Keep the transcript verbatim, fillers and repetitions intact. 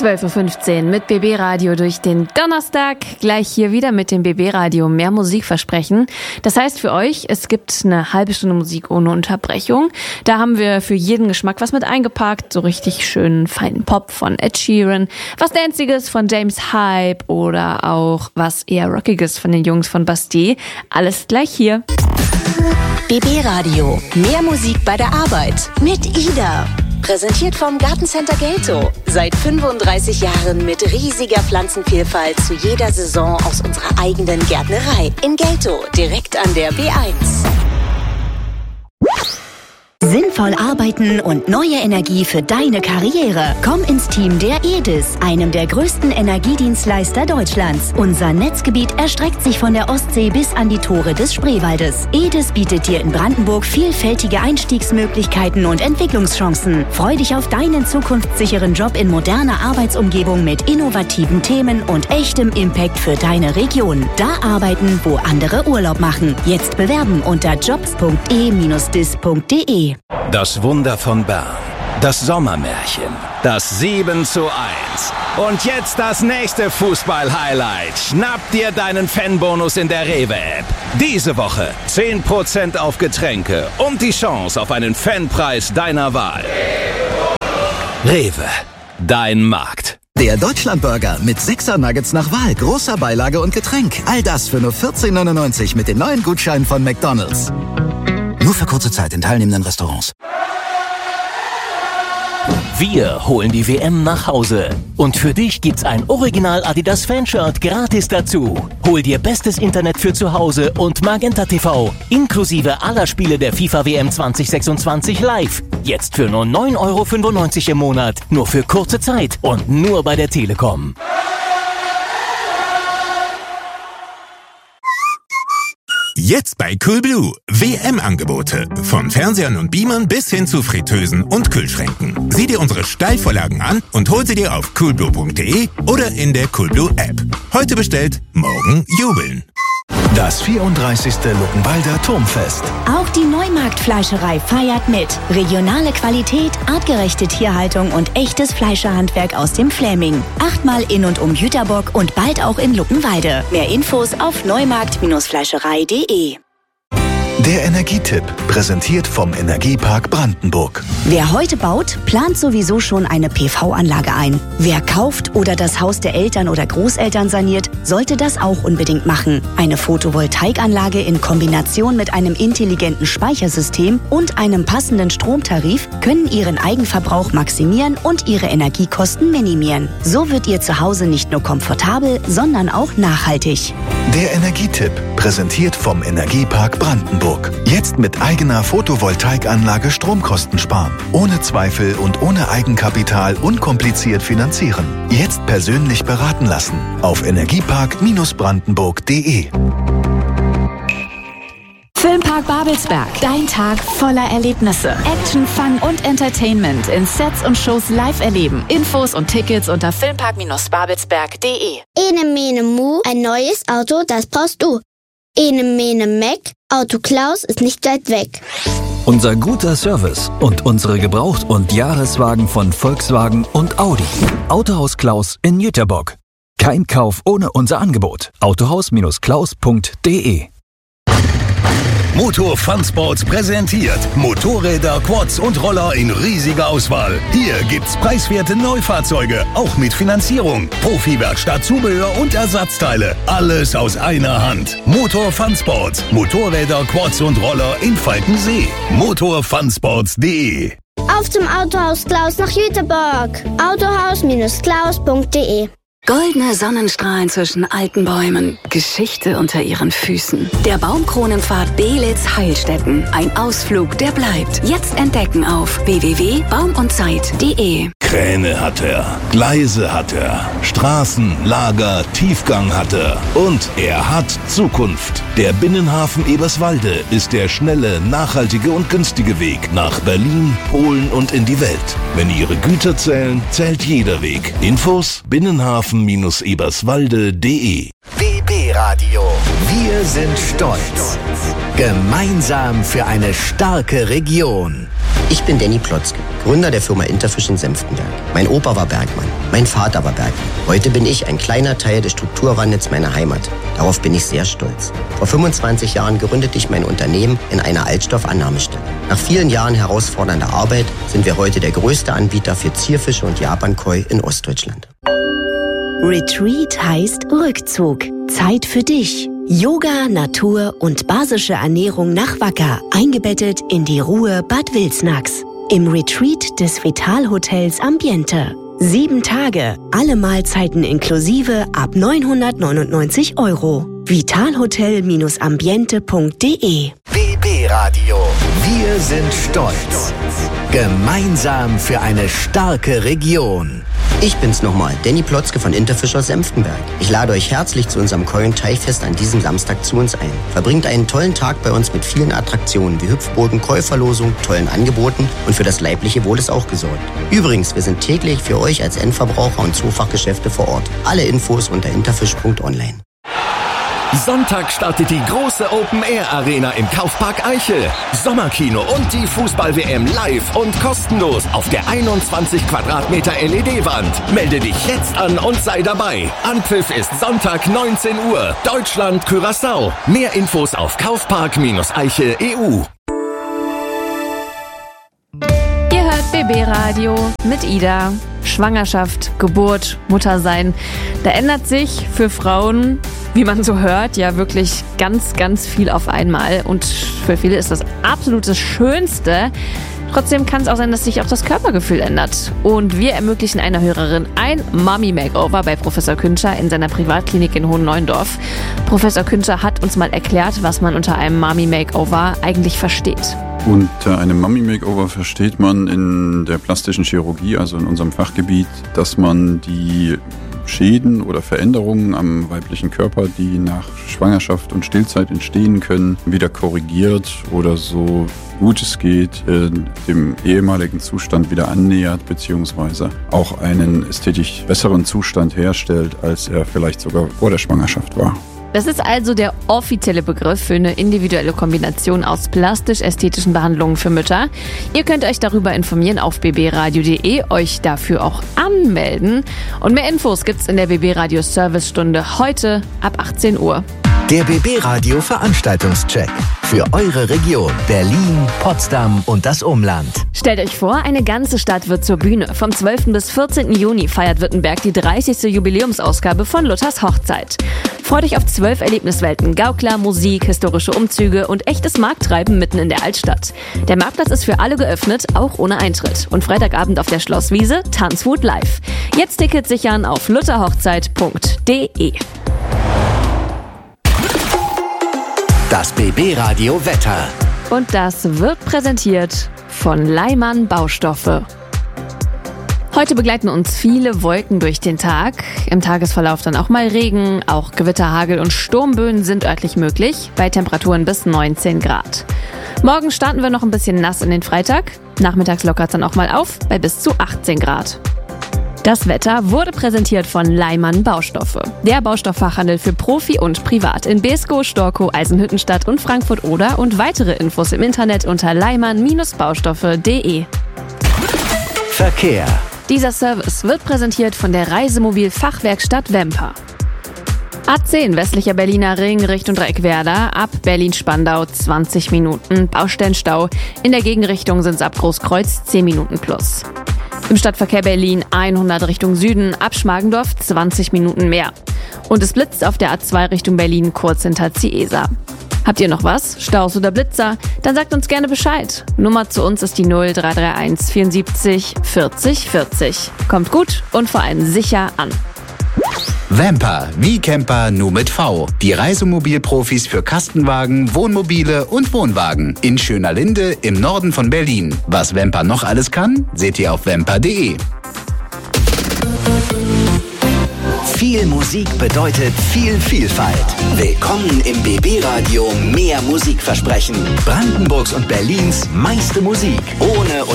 zwölf Uhr fünfzehn mit B B Radio durch den Donnerstag. Gleich hier wieder mit dem B B Radio mehr Musik versprechen. Das heißt für euch, es gibt eine halbe Stunde Musik ohne Unterbrechung. Da haben wir für jeden Geschmack was mit eingepackt. So richtig schönen feinen Pop von Ed Sheeran, was Danziges von James Hype oder auch was eher Rockiges von den Jungs von Bastille. Alles gleich hier. B B Radio. Mehr Musik bei der Arbeit mit Ida. Präsentiert vom Gartencenter Gelto. Seit fünfunddreißig Jahren mit riesiger Pflanzenvielfalt zu jeder Saison aus unserer eigenen Gärtnerei. In Gelto, direkt an der B eins. Sinnvoll arbeiten und neue Energie für deine Karriere. Komm ins Team der E D I S, einem der größten Energiedienstleister Deutschlands. Unser Netzgebiet erstreckt sich von der Ostsee bis an die Tore des Spreewaldes. E D I S bietet dir in Brandenburg vielfältige Einstiegsmöglichkeiten und Entwicklungschancen. Freu dich auf deinen zukunftssicheren Job in moderner Arbeitsumgebung mit innovativen Themen und echtem Impact für deine Region. Da arbeiten, wo andere Urlaub machen. Jetzt bewerben unter jobs punkt e dash dis punkt de. Das Wunder von Bern, das Sommermärchen, das sieben zu eins. Und jetzt das nächste Fußball-Highlight. Schnapp dir deinen Fanbonus in der Rewe-App. Diese Woche zehn Prozent auf Getränke und die Chance auf einen Fanpreis deiner Wahl. Rewe, dein Markt. Der Deutschlandburger mit sechser Nuggets nach Wahl, großer Beilage und Getränk. All das für nur vierzehn neunundneunzig mit den neuen Gutscheinen von McDonald's. Nur für kurze Zeit in teilnehmenden Restaurants. Wir holen die W M nach Hause. Und für dich gibt's ein Original Adidas Fanshirt gratis dazu. Hol dir bestes Internet für zu Hause und Magenta T V. Inklusive aller Spiele der FIFA W M zwanzig sechsundzwanzig live. Jetzt für nur neun Euro fünfundneunzig im Monat. Nur für kurze Zeit und nur bei der Telekom. Jetzt bei Coolblue. W M-Angebote. Von Fernsehern und Beamern bis hin zu Fritteusen und Kühlschränken. Sieh dir unsere Steilvorlagen an und hol sie dir auf coolblue punkt de oder in der Coolblue-App. Heute bestellt, morgen jubeln. Das vierunddreißigste Luckenwalder Turmfest. Auch die Neumarkt-Fleischerei feiert mit. Regionale Qualität, artgerechte Tierhaltung und echtes Fleischerhandwerk aus dem Fläming. Achtmal in und um Jüterbock und bald auch in Luckenwalde. Mehr Infos auf neumarkt Fleischerei punkt de. Der Energietipp, präsentiert vom Energiepark Brandenburg. Wer heute baut, plant sowieso schon eine P V-Anlage ein. Wer kauft oder das Haus der Eltern oder Großeltern saniert, sollte das auch unbedingt machen. Eine Photovoltaikanlage in Kombination mit einem intelligenten Speichersystem und einem passenden Stromtarif können Ihren Eigenverbrauch maximieren und Ihre Energiekosten minimieren. So wird Ihr Zuhause nicht nur komfortabel, sondern auch nachhaltig. Der Energietipp, präsentiert vom Energiepark Brandenburg. Jetzt mit eigener Photovoltaikanlage Stromkosten sparen. Ohne Zweifel und ohne Eigenkapital unkompliziert finanzieren. Jetzt persönlich beraten lassen. Auf energiepark Brandenburg punkt de. Filmpark Babelsberg. Dein Tag voller Erlebnisse. Action, Fun und Entertainment in Sets und Shows live erleben. Infos und Tickets unter filmpark babelsberg punkt de. Ene Mene Mu, ein neues Auto, das brauchst du. Ene Mene Meck, Auto Klaus ist nicht weit weg. Unser guter Service und unsere Gebraucht- und Jahreswagen von Volkswagen und Audi. Autohaus Klaus in Jüterbock. Kein Kauf ohne unser Angebot. autohaus Klaus punkt de. Motor Fun Sports präsentiert Motorräder, Quads und Roller in riesiger Auswahl. Hier gibt's preiswerte Neufahrzeuge, auch mit Finanzierung, Profi-Werkstatt, Zubehör und Ersatzteile. Alles aus einer Hand. Motor Fun Sports. Motorräder, Quads und Roller in Falkensee. motor fun sports punkt de. Auf zum Autohaus Klaus nach Jüterbock. autohaus Klaus punkt de. Goldene Sonnenstrahlen zwischen alten Bäumen. Geschichte unter ihren Füßen. Der Baumkronenpfad Belitz Heilstätten. Ein Ausflug, der bleibt. Jetzt entdecken auf w w w punkt baum und zeit punkt de. Kräne hat er, Gleise hat er, Straßen, Lager, Tiefgang hat er. Und er hat Zukunft. Der Binnenhafen Eberswalde ist der schnelle, nachhaltige und günstige Weg nach Berlin, Polen und in die Welt. Wenn Ihre Güter zählen, zählt jeder Weg. Infos binnenhafen eberswalde punkt de. B B Radio. Wir sind stolz. Gemeinsam für eine starke Region. Ich bin Danny Plotzke, Gründer der Firma Interfisch in Senftenberg. Mein Opa war Bergmann, mein Vater war Bergmann. Heute bin ich ein kleiner Teil des Strukturwandels meiner Heimat. Darauf bin ich sehr stolz. Vor fünfundzwanzig Jahren gründete ich mein Unternehmen in einer Altstoffannahmestelle. Nach vielen Jahren herausfordernder Arbeit sind wir heute der größte Anbieter für Zierfische und Japankoi in Ostdeutschland. Retreat heißt Rückzug. Zeit für dich. Yoga, Natur und basische Ernährung nach Wacker, eingebettet in die Ruhe Bad Wilsnax. Im Retreat des Vitalhotels Ambiente. Sieben Tage, alle Mahlzeiten inklusive ab neunhundertneunundneunzig Euro. vitalhotel ambiente punkt de. B B Radio. Wir sind stolz. Gemeinsam für eine starke Region. Ich bin's nochmal, Danny Plotzke von Interfisch aus Senftenberg. Ich lade euch herzlich zu unserem Koi- und Teichfest an diesem Samstag zu uns ein. Verbringt einen tollen Tag bei uns mit vielen Attraktionen wie Hüpfburgen, Koi-Verlosung, tollen Angeboten und für das leibliche Wohl ist auch gesorgt. Übrigens, wir sind täglich für euch als Endverbraucher und Zoofachgeschäfte vor Ort. Alle Infos unter interfisch punkt online. Sonntag startet die große Open-Air-Arena im Kaufpark Eichel. Sommerkino und die Fußball-W M live und kostenlos auf der einundzwanzig Quadratmeter L E D-Wand. Melde dich jetzt an und sei dabei. Anpfiff ist Sonntag neunzehn Uhr. Deutschland, Curaçao. Mehr Infos auf kaufpark Eichel punkt e u. Ihr hört B B Radio mit Ida. Schwangerschaft, Geburt, Muttersein. Da ändert sich für Frauen, wie man so hört, ja wirklich ganz, ganz viel auf einmal. Und für viele ist das absolut das Schönste. Trotzdem kann es auch sein, dass sich auch das Körpergefühl ändert. Und wir ermöglichen einer Hörerin ein Mami-Makeover bei Professor Künscher in seiner Privatklinik in Hohenneuendorf. Professor Künscher hat uns mal erklärt, was man unter einem Mami-Makeover eigentlich versteht. Unter einem Mami-Makeover versteht man in der plastischen Chirurgie, also in unserem Fachgebiet, dass man die Schäden oder Veränderungen am weiblichen Körper, die nach Schwangerschaft und Stillzeit entstehen können, wieder korrigiert oder so gut es geht, äh, dem ehemaligen Zustand wieder annähert, beziehungsweise auch einen ästhetisch besseren Zustand herstellt, als er vielleicht sogar vor der Schwangerschaft war. Das ist also der offizielle Begriff für eine individuelle Kombination aus plastisch-ästhetischen Behandlungen für Mütter. Ihr könnt euch darüber informieren auf b b radio punkt de, euch dafür auch anmelden. Und mehr Infos gibt's in der B B Radio Servicestunde heute ab achtzehn Uhr. Der B B Radio Veranstaltungscheck für eure Region Berlin, Potsdam und das Umland. Stellt euch vor, eine ganze Stadt wird zur Bühne. Vom zwölften bis vierzehnten Juni feiert Württemberg die dreißigste Jubiläumsausgabe von Luthers Hochzeit. Freut euch auf zwölf Erlebniswelten, Gaukler, Musik, historische Umzüge und echtes Markttreiben mitten in der Altstadt. Der Marktplatz ist für alle geöffnet, auch ohne Eintritt. Und Freitagabend auf der Schlosswiese Tanzwut live. Jetzt Tickets sichern auf lutherhochzeit punkt de. Das B B Radio Wetter. Und das wird präsentiert von Leimann Baustoffe. Heute begleiten uns viele Wolken durch den Tag. Im Tagesverlauf dann auch mal Regen, auch Gewitter, Hagel und Sturmböen sind örtlich möglich, bei Temperaturen bis neunzehn Grad. Morgen starten wir noch ein bisschen nass in den Freitag. Nachmittags lockert es dann auch mal auf, bei bis zu achtzehn Grad. Das Wetter wurde präsentiert von Leimann Baustoffe. Der Baustofffachhandel für Profi und Privat in Beeskow, Storkow, Eisenhüttenstadt und Frankfurt-Oder und weitere Infos im Internet unter leimann Baustoffe punkt de. Verkehr. Dieser Service wird präsentiert von der Reisemobil-Fachwerkstatt Wemper. A zehn westlicher Berliner Ring Richtung Dreieckwerder, ab Berlin-Spandau zwanzig Minuten, Baustellenstau. In der Gegenrichtung sind es ab Großkreuz zehn Minuten plus. Im Stadtverkehr Berlin hundert Richtung Süden, ab Schmargendorf zwanzig Minuten mehr. Und es blitzt auf der A zwei Richtung Berlin kurz hinter Ciesa. Habt ihr noch was? Staus oder Blitzer? Dann sagt uns gerne Bescheid. Nummer zu uns ist die null drei drei eins vierundsiebzig vierzig vierzig. Kommt gut und vor allem sicher an. Wemper, wie Camper, nur mit V. Die Reisemobilprofis für Kastenwagen, Wohnmobile und Wohnwagen. In Schönerlinde im Norden von Berlin. Was Wemper noch alles kann, seht ihr auf wemper punkt de. Viel Musik bedeutet viel Vielfalt. Willkommen im B B Radio Mehr Musikversprechen. Brandenburgs und Berlins meiste Musik. Ohne